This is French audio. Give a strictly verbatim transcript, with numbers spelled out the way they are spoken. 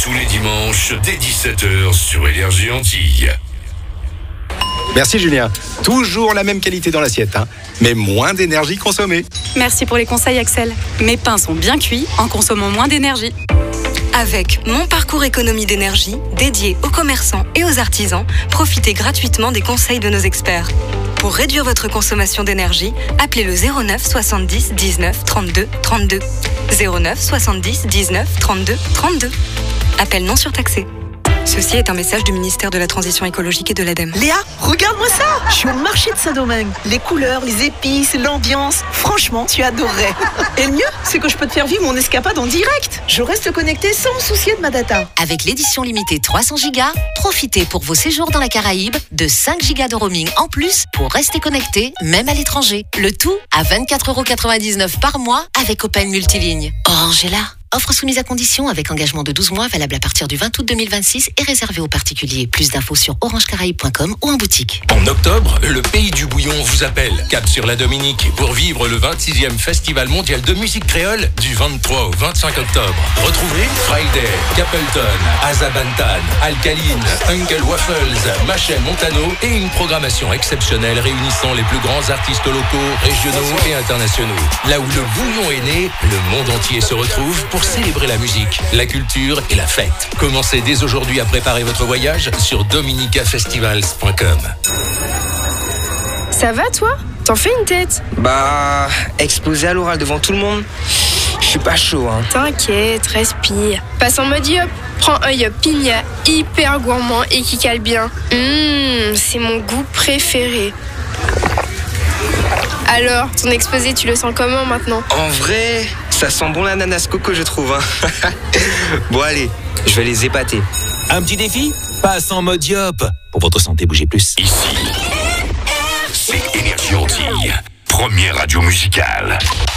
tous les dimanches dès dix-sept heures sur Énergie Antilles. Merci Julien. Toujours la même qualité dans l'assiette, hein, mais moins d'énergie consommée. Merci pour les conseils Axel. Mes pains sont bien cuits en consommant moins d'énergie. Avec Mon Parcours Économie d'énergie, dédié aux commerçants et aux artisans, profitez gratuitement des conseils de nos experts. Pour réduire votre consommation d'énergie, appelez le zéro neuf soixante-dix dix-neuf trente-deux trente-deux. zéro neuf soixante-dix dix-neuf trente-deux trente-deux. Appel non surtaxé. Ceci est un message du ministère de la Transition écologique et de l'ADEME. Léa, regarde-moi ça! Je suis au marché de Saint-Domingue. Les couleurs, les épices, l'ambiance, franchement, tu adorerais. Et le mieux, c'est que je peux te faire vivre mon escapade en direct. Je reste connecté sans me soucier de ma data. Avec l'édition limitée trois cents gigas, profitez pour vos séjours dans la Caraïbe de cinq gigas de roaming en plus pour rester connecté, même à l'étranger. Le tout à vingt-quatre euros quatre-vingt-dix-neuf par mois avec Open Multiligne. Orange est là. Offre soumise à condition avec engagement de douze mois valable à partir du vingt août deux mille vingt-six et réservé aux particuliers. Plus d'infos sur orange caraïbes point com ou en boutique. En octobre, le Pays du Bouillon vous appelle. Cap sur la Dominique pour vivre le vingt-sixième Festival mondial de musique créole du vingt-trois au vingt-cinq octobre. Retrouvez Friday, Capleton, Azabantan, Alkaline, Uncle Waffles, Machel Montano et une programmation exceptionnelle réunissant les plus grands artistes locaux, régionaux et internationaux. Là où le bouillon est né, le monde entier se retrouve pour célébrer la musique, la culture et la fête. Commencez dès aujourd'hui à préparer votre voyage sur dominica festivals point com. Ça va toi? T'en fais une tête? Bah, exposé à l'oral devant tout le monde, je suis pas chaud hein. T'inquiète, respire. Passe en mode yop. Prends un yop pigna hyper gourmand et qui cale bien. Hum, c'est mon goût préféré. Alors, ton exposé, tu le sens comment maintenant? En vrai, ça sent bon l'ananas coco je trouve hein. Bon allez, je vais les épater. Un petit défi? Passe en mode yop. Pour votre santé, bougez plus. Ici, c'est Énergie Antilles, première radio musicale.